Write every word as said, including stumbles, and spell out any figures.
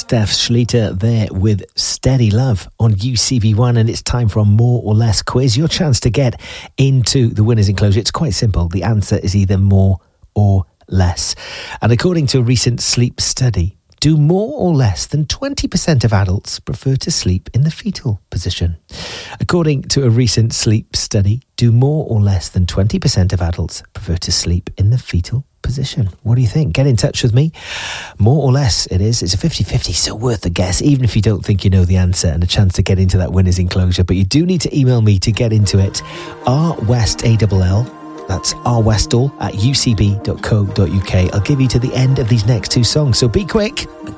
Steph Schlitter there with Steady Love on U C B one, and it's time for a more or less quiz. Your chance to get into the winner's enclosure. It's quite simple. The answer is either more or less. And according to a recent sleep study, do more or less than twenty percent of adults prefer to sleep in the fetal position? According to a recent sleep study, do more or less than twenty percent of adults prefer to sleep in the fetal position? What do you think? Get in touch with me. More or less it is. It's a fifty-fifty, so worth a guess, even if you don't think you know the answer, and a chance to get into that winner's enclosure. But you do need to email me to get into it. R West A L L. That's rwestall at u c b dot co dot u k. I'll give you to the end of these next two songs, so be quick.